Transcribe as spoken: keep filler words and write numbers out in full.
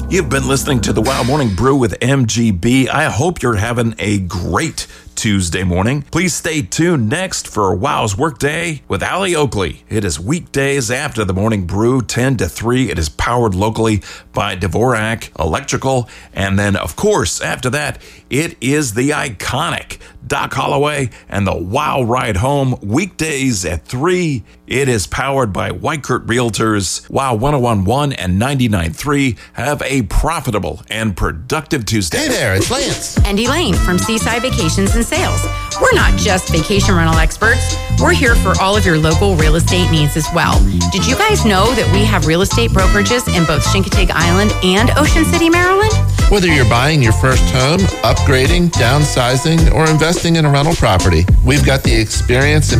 You've been listening to the Wow Morning Brew with M G B. I hope you're having a great Tuesday morning. Please stay tuned next for Wow's Workday with Allie Oakley. It is weekdays after the Morning Brew, ten to three. It is powered locally by Dvorak Electrical. And then, of course, after that, it is the iconic Doc Holloway and the Wow Ride Home, weekdays at three. It is powered by Whitekurt Realtors. Wow one oh one point one and ninety-nine point three. Have a profitable and productive Tuesday. Hey there, it's Lance. And Elaine from Seaside Vacations and Sales. We're not just vacation rental experts. We're here for all of your local real estate needs as well. Did you guys know that we have real estate brokerages in both Chincoteague Island and Ocean City, Maryland? Whether you're buying your first home, upgrading, downsizing, or investing in a rental property, we've got the experience and